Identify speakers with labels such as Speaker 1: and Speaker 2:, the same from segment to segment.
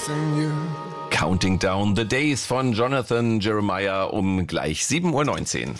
Speaker 1: Counting Down the Days von Jonathan Jeremiah um gleich 7:19 Uhr.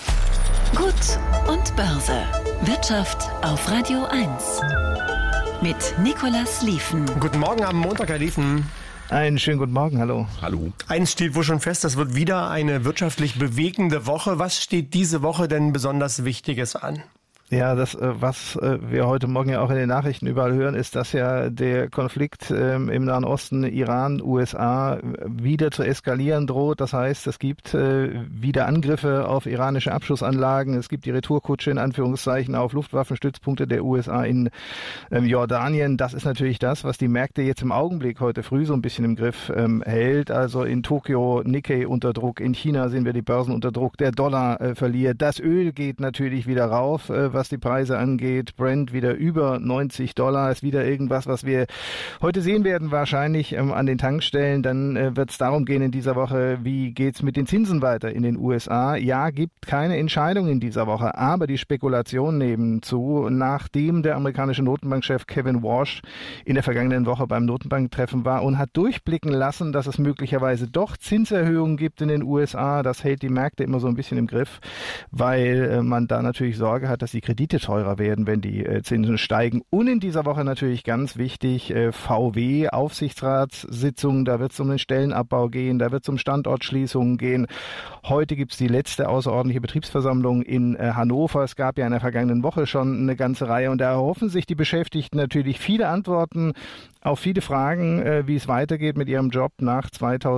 Speaker 2: Gut und Börse. Wirtschaft auf Radio 1. Mit Nicolas Lieven.
Speaker 3: Guten Morgen am Montag, Herr Lieven.
Speaker 4: Einen schönen guten Morgen, hallo.
Speaker 1: Hallo.
Speaker 3: Eins steht wohl schon fest, das wird wieder eine wirtschaftlich bewegende Woche. Was steht diese Woche denn besonders Wichtiges an?
Speaker 4: Ja, das, was wir heute Morgen ja auch in den Nachrichten überall hören, ist, dass ja der Konflikt im Nahen Osten, Iran, USA, wieder zu eskalieren droht. Das heißt, es gibt wieder Angriffe auf iranische Abschussanlagen. Es gibt die Retourkutsche in Anführungszeichen auf Luftwaffenstützpunkte der USA in Jordanien. Das ist natürlich das, was die Märkte jetzt im Augenblick heute früh so ein bisschen im Griff hält. Also in Tokio Nikkei unter Druck, in China sehen wir die Börsen unter Druck, der Dollar verliert. Das Öl geht natürlich wieder rauf, was die Preise angeht. Brent wieder über $90, ist wieder irgendwas, was wir heute sehen werden, wahrscheinlich an den Tankstellen. Dann wird es darum gehen in dieser Woche, wie geht's mit den Zinsen weiter in den USA. Ja, gibt keine Entscheidung in dieser Woche, aber die Spekulationen nehmen zu, nachdem der amerikanische Notenbankchef Kevin Warsh in der vergangenen Woche beim Notenbanktreffen war und hat durchblicken lassen, dass es möglicherweise doch Zinserhöhungen gibt in den USA. Das hält die Märkte immer so ein bisschen im Griff, weil man da natürlich Sorge hat, dass die Kredite teurer werden, wenn die Zinsen steigen. Und in dieser Woche natürlich ganz wichtig, VW, Aufsichtsratssitzung, da wird es um den Stellenabbau gehen, da wird es um Standortschließungen gehen. Heute gibt es die letzte außerordentliche Betriebsversammlung in Hannover. Es gab ja in der vergangenen Woche schon eine ganze Reihe und da erhoffen sich die Beschäftigten natürlich viele Antworten auf viele Fragen, wie es weitergeht mit ihrem Job nach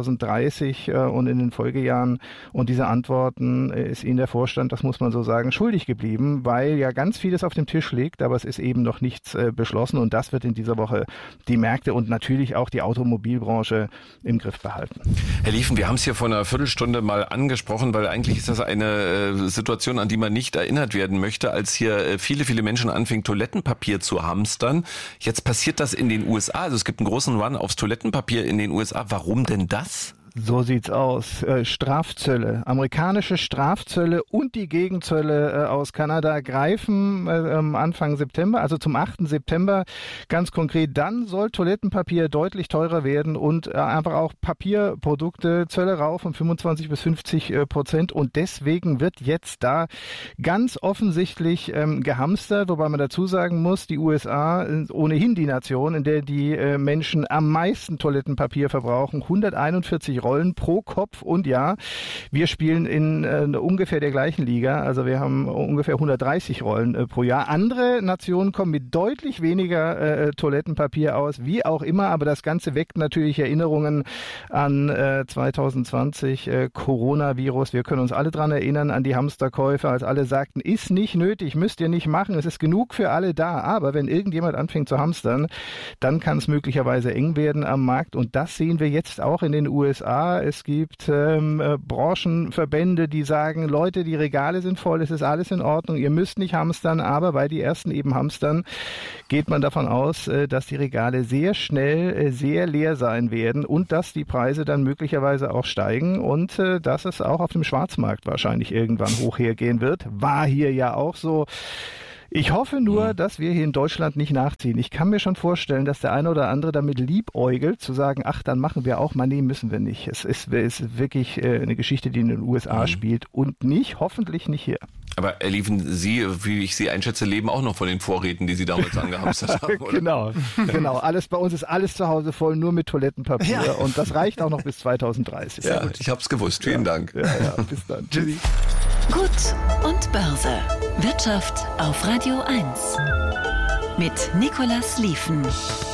Speaker 4: 2030 und in den Folgejahren. Und diese Antworten ist Ihnen der Vorstand, das muss man so sagen, schuldig geblieben, weil ja ganz vieles auf dem Tisch liegt, aber es ist eben noch nichts beschlossen und das wird in dieser Woche die Märkte und natürlich auch die Automobilbranche im Griff behalten.
Speaker 1: Herr Lieven, wir haben es hier vor einer Viertelstunde mal angesprochen, weil eigentlich ist das eine Situation, an die man nicht erinnert werden möchte, als hier viele Menschen anfingen, Toilettenpapier zu hamstern. Jetzt passiert das in den USA. Also es gibt einen großen Run aufs Toilettenpapier in den USA. Warum denn das?
Speaker 4: So sieht's aus. Strafzölle, amerikanische Strafzölle und die Gegenzölle aus Kanada greifen Anfang September, also zum 8. September ganz konkret. Dann soll Toilettenpapier deutlich teurer werden und einfach auch Papierprodukte, Zölle rauf um 25-50%. Und deswegen wird jetzt da ganz offensichtlich gehamstert, wobei man dazu sagen muss, die USA sind ohnehin die Nation, in der die Menschen am meisten Toilettenpapier verbrauchen. 141 Rollen pro Kopf und ja, wir spielen in ungefähr der gleichen Liga, also wir haben ungefähr 130 Rollen pro Jahr. Andere Nationen kommen mit deutlich weniger Toilettenpapier aus, wie auch immer, aber das Ganze weckt natürlich Erinnerungen an 2020 Coronavirus. Wir können uns alle dran erinnern, an die Hamsterkäufe, als alle sagten, ist nicht nötig, müsst ihr nicht machen, es ist genug für alle da, aber wenn irgendjemand anfängt zu hamstern, dann kann es möglicherweise eng werden am Markt und das sehen wir jetzt auch in den USA. Es gibt Branchenverbände, die sagen, Leute, die Regale sind voll, es ist alles in Ordnung, ihr müsst nicht hamstern, aber weil die Ersten eben hamstern, geht man davon aus, dass die Regale sehr schnell sehr leer sein werden und dass die Preise dann möglicherweise auch steigen und dass es auch auf dem Schwarzmarkt wahrscheinlich irgendwann hoch hergehen wird. War hier ja auch so. Ich hoffe nur, dass wir hier in Deutschland nicht nachziehen. Ich kann mir schon vorstellen, dass der eine oder andere damit liebäugelt, zu sagen, ach, dann machen wir auch mal, nee, müssen wir nicht. Es ist wirklich eine Geschichte, die in den USA spielt und hoffentlich nicht hier.
Speaker 1: Aber Herr Lieven, Sie, wie ich Sie einschätze, leben auch noch von den Vorräten, die Sie damals angehamstert haben, oder?
Speaker 4: Genau. Alles bei uns ist alles zu Hause voll, nur mit Toilettenpapier. Ja. Und das reicht auch noch bis 2030.
Speaker 1: Ja, ich hab's gewusst. Vielen Dank.
Speaker 4: Ja, bis dann. Tschüssi.
Speaker 2: Gut und Börse. Wirtschaft auf Radio 1. Mit Nicolas Lieven.